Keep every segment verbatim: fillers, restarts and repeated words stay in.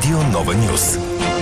Радио Нова Нюс.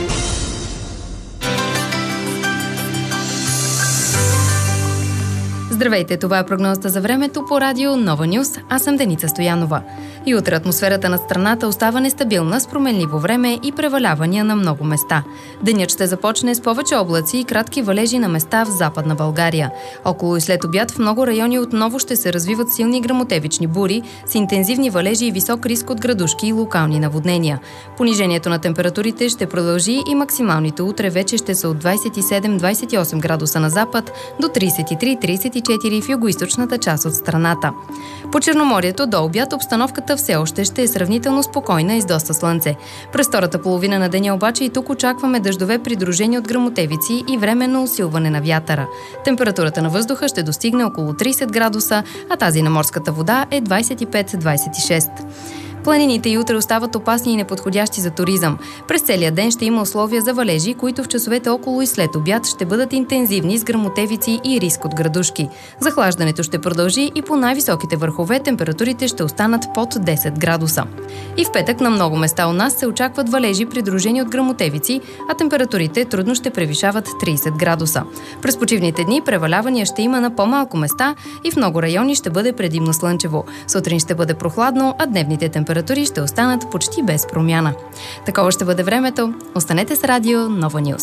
Здравейте, това е прогнозата за времето по Радио Нова Нюс. Аз съм Деница Стоянова. И утре атмосферата на страната остава нестабилна с променливо време и превалявания на много места. Денят ще започне с повече облаци и кратки валежи на места в Западна България. Около и след обяд в много райони отново ще се развиват силни гръмотевични бури с интензивни валежи и висок риск от градушки и локални наводнения. Понижението на температурите ще продължи и максималните утре вече ще са от двадесет и седем до двадесет и осем градуса на запад до тридесет и три до тридесет и четири в югоизточната част от страната. По Черноморието до обяд обстановката все още ще е сравнително спокойна и с доста слънце. През втората половина на деня обаче и тук очакваме дъждове, придружени от гръмотевици и временно усилване на вятъра. Температурата на въздуха ще достигне около тридесет градуса, а тази на морската вода е двадесет и пет до двадесет и шест. Планините и утре остават опасни и неподходящи за туризъм. През целия ден ще има условия за валежи, които в часовете около и след обяд ще бъдат интензивни с гръмотевици и риск от градушки. Захлаждането ще продължи и по най-високите върхове температурите ще останат под десет градуса. И в петък на много места у нас се очакват валежи, придружени от гръмотевици, а температурите трудно ще превишават тридесет градуса. През почивните дни превалявания ще има на по-малко места и в много райони ще бъде предимно слънчево. Сутрин ще бъде прохладно, а дневните температури ще останат почти без промяна. Такова ще бъде времето. Останете с Радио Нова Нюс.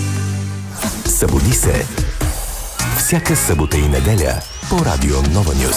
Събуди се. Всяка събота и неделя по Радио Нова Нюс.